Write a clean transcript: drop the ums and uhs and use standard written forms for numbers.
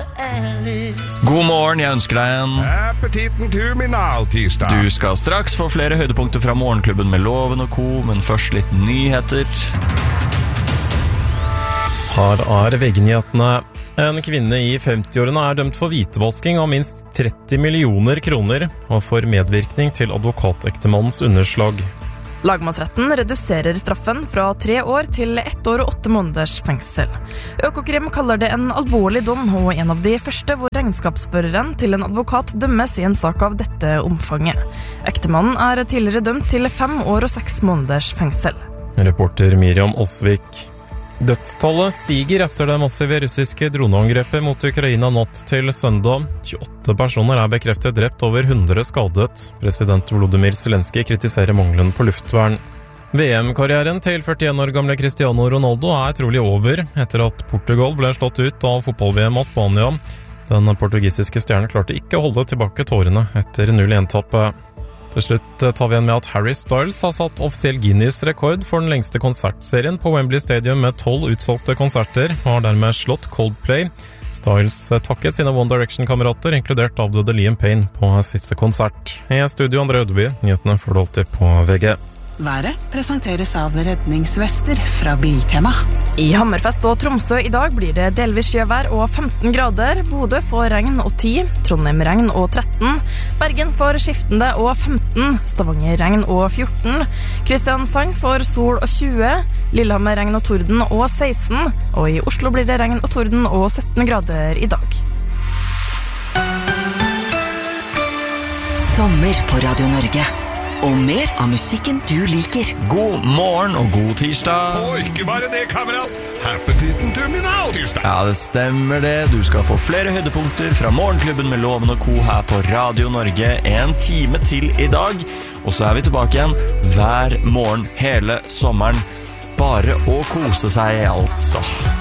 God morgen, jeg ønsker deg en Appetitten til min tirsdag. Du skal straks få flere høydepunkter fra morgenklubben med Loven og Co, men først litt nyheter. Her er VG-nyhetene. En kvinne i 50-årene er dømt for hvitevasking av minst 30 millioner kroner og for medvirkning til advokatektemannens underslag. Lagmannsretten reduserer straffen fra 3 år til 1 år og 8 måneders fengsel. Økokrim kaller det en alvorlig dom, og en av de første hvor regnskapsføreren til en advokat dømmes i en sak av dette omfanget. Ektemannen er tidligere dømt til 5 år og 6 måneders fengsel. Reporter Miriam Osvik. Dødstallet stiger etter det massive russiske droneangrepet mot Ukraina natt til søndag. 28 personer er bekreftet drept, over 100 skadet. President Volodymyr Zelenskyj kritiserer mangelen på luftvern. VM-karrieren til 41 år gamle Cristiano Ronaldo er trolig over, etter at Portugal ble slått ut av fotball-VM av Spania. Den portugisiske stjernen klarte ikke å holde tilbake tårene etter 0-1-tappet. Til slutt tar vi igjen med at Harry Styles har satt offisiell Guinness-rekord for den lengste konsertserien på Wembley Stadium med 12 utsolgte konserter, og har dermed slått Coldplay. Styles takket sine One Direction-kamerater, inkludert avdøde Liam Payne, på siste konsert. I studio André Ødeby, nyhetene får du alltid på VG. Været presenteres av redningsvester fra Biltema. I Hammerfest og Tromsø i dag blir det delvis sjøvær og 15 grader. Bodø får regn og 10, Trondheim regn og 13, Bergen får skiftende og 15, Stavanger regn og 14, Kristiansand får sol og 20, Lillehammer regn og torden og 16, og i Oslo blir det regn og torden og 17 grader i dag. Sommer på Radio Norge. Og mer av musikken du liker. God morgen og god tirsdag. Og ikke bare det, kamerat. Appetitten til min tirsdag. Ja, det stemmer det. Du skal få flere høydepunkter fra morgenklubben med Loven og Co her på Radio Norge 1 time til i dag. Og så er vi tilbake igjen hver morgen hele sommeren. Bare å kose seg, altså.